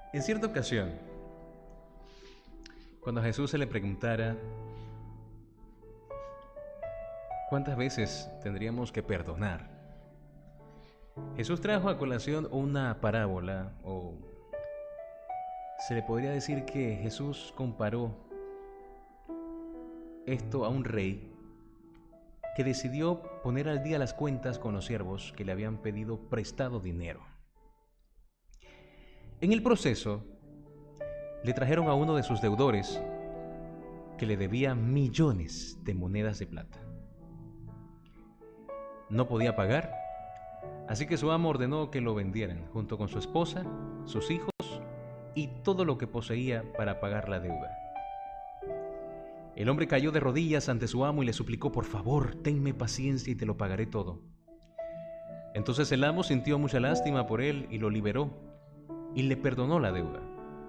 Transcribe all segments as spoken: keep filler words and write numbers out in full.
En cierta ocasión, cuando a Jesús se le preguntara cuántas veces tendríamos que perdonar, Jesús trajo a colación una parábola, o se le podría decir que Jesús comparó esto a un rey que decidió poner al día las cuentas con los siervos que le habían pedido prestado dinero. En el proceso, le trajeron a uno de sus deudores que le debía millones de monedas de plata. No podía pagar, así que su amo ordenó que lo vendieran junto con su esposa, sus hijos y todo lo que poseía para pagar la deuda. El hombre cayó de rodillas ante su amo y le suplicó: por favor, tenme paciencia y te lo pagaré todo. Entonces el amo sintió mucha lástima por él y lo liberó y le perdonó la deuda.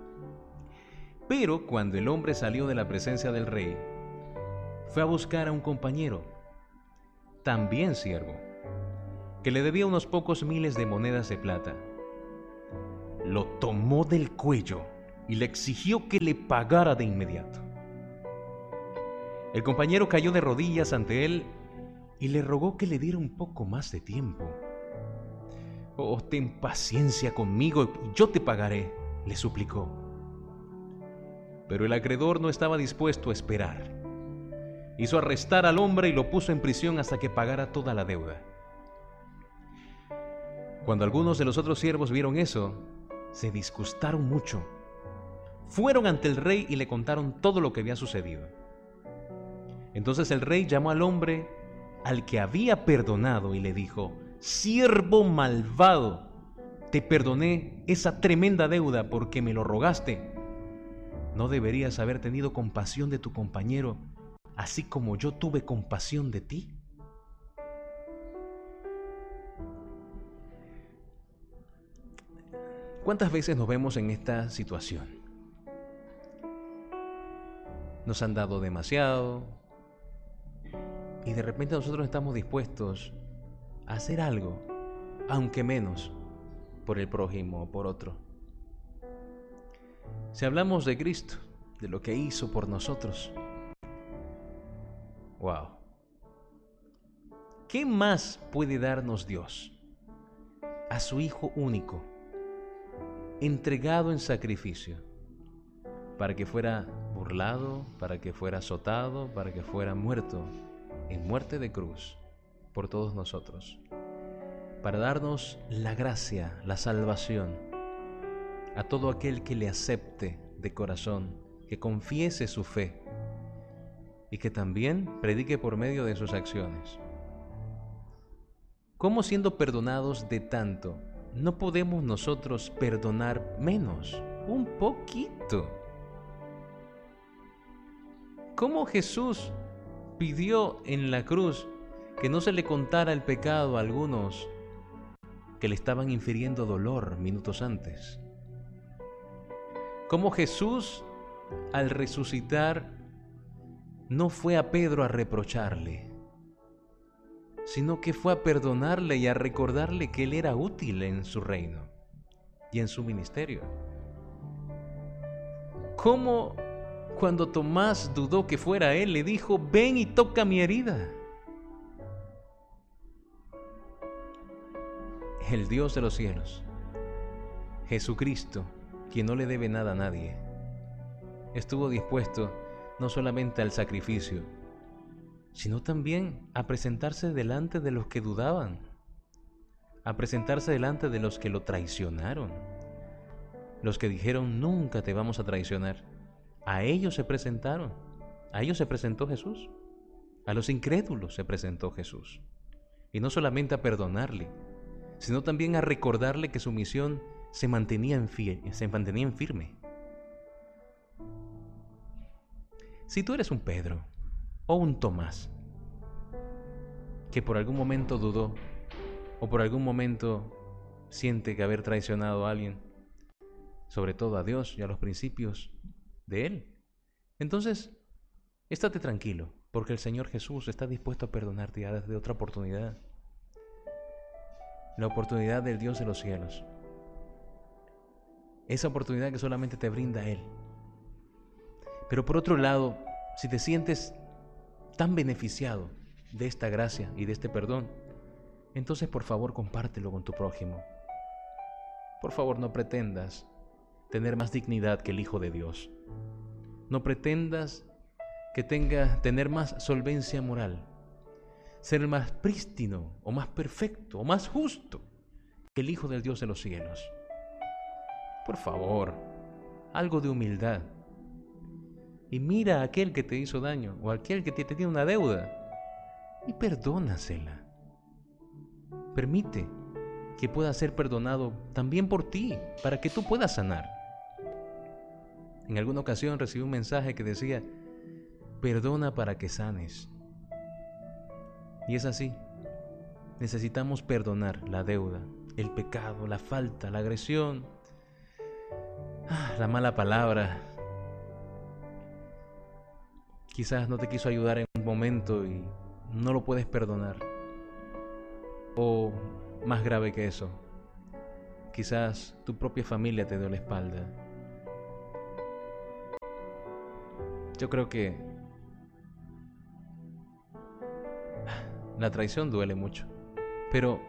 Pero cuando el hombre salió de la presencia del rey, fue a buscar a un compañero, también siervo, que le debía unos pocos miles de monedas de plata. Lo tomó del cuello y le exigió que le pagara de inmediato. El compañero cayó de rodillas ante él y le rogó que le diera un poco más de tiempo. Oh, ten paciencia conmigo y yo te pagaré, le suplicó. Pero el acreedor no estaba dispuesto a esperar. Hizo arrestar al hombre y lo puso en prisión hasta que pagara toda la deuda. Cuando algunos de los otros siervos vieron eso, se disgustaron mucho. Fueron ante el rey y le contaron todo lo que había sucedido. Entonces el rey llamó al hombre al que había perdonado y le dijo: siervo malvado, te perdoné esa tremenda deuda porque me lo rogaste. ¿No deberías haber tenido compasión de tu compañero, así como yo tuve compasión de ti? ¿Cuántas veces nos vemos en esta situación? Nos han dado demasiado y de repente nosotros estamos dispuestos a hacer algo, aunque menos, por el prójimo o por otro. Si hablamos de Cristo, de lo que hizo por nosotros, wow, ¿qué más puede darnos Dios? A su Hijo único, entregado en sacrificio, para que fuera burlado, para que fuera azotado, para que fuera muerto en muerte de cruz por todos nosotros, para darnos la gracia, la salvación a todo aquel que le acepte de corazón, que confiese su fe y que también predique por medio de sus acciones. ¿Cómo, siendo perdonados de tanto, no podemos nosotros perdonar menos, un poquito? ¿Cómo Jesús pidió en la cruz que no se le contara el pecado a algunos que le estaban infiriendo dolor minutos antes? ¿Cómo Jesús, al resucitar, no fue a Pedro a reprocharle, sino que fue a perdonarle y a recordarle que él era útil en su reino y en su ministerio? ¿Cómo, cuando Tomás dudó que fuera él, le dijo: ven y toca mi herida? El Dios de los cielos, Jesucristo, quien no le debe nada a nadie, estuvo dispuesto no solamente al sacrificio, sino también a presentarse delante de los que dudaban, a presentarse delante de los que lo traicionaron, los que dijeron: nunca te vamos a traicionar. A ellos se presentaron, a ellos se presentó Jesús, a los incrédulos se presentó Jesús, y no solamente a perdonarle, sino también a recordarle que su misión se mantenía en, fie- se mantenía en firme. Si tú eres un Pedro o un Tomás que por algún momento dudó o por algún momento siente que haber traicionado a alguien, sobre todo a Dios y a los principios de Él, entonces estate tranquilo, porque el Señor Jesús está dispuesto a perdonarte y a darte otra oportunidad, la oportunidad del Dios de los cielos. esa oportunidad que solamente te brinda Él. Pero por otro lado, si te sientes tan beneficiado de esta gracia y de este perdón, entonces por favor compártelo con tu prójimo. Por favor, no pretendas tener más dignidad que el Hijo de Dios. No pretendas que tenga, tener más solvencia moral, ser más prístino o más perfecto o más justo que el Hijo del Dios de los cielos. Por favor, algo de humildad. Y mira a aquel que te hizo daño o a aquel que te tiene una deuda y perdónasela. Permite que pueda ser perdonado también por ti, para que tú puedas sanar. En alguna ocasión recibí un mensaje que decía: perdona para que sanes. Y es así. Necesitamos perdonar la deuda, el pecado, la falta, la agresión, ah, la mala palabra. Quizás no te quiso ayudar en un momento y no lo puedes perdonar. O más grave que eso, quizás tu propia familia te dio la espalda. Yo creo que la traición duele mucho, pero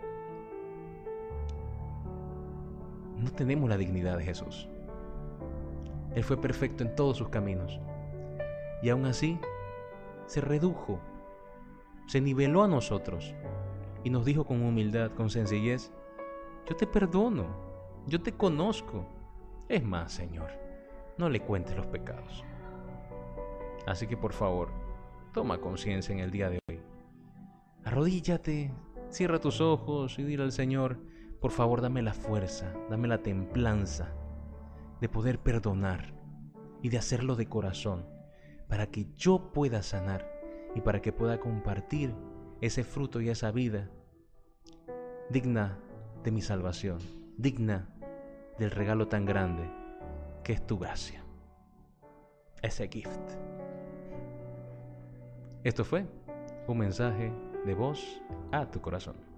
no tenemos la dignidad de Jesús. Él fue perfecto en todos sus caminos y aún así se redujo, se niveló a nosotros y nos dijo con humildad, con sencillez: yo te perdono, yo te conozco. Es más, Señor, no le cuentes los pecados. Así que por favor, toma conciencia en el día de hoy. Arrodíllate, cierra tus ojos y dile al Señor: por favor, dame la fuerza, dame la templanza de poder perdonar y de hacerlo de corazón, para que yo pueda sanar y para que pueda compartir ese fruto y esa vida digna de mi salvación, digna del regalo tan grande que es tu gracia, ese gift. Esto fue un mensaje de voz a tu corazón.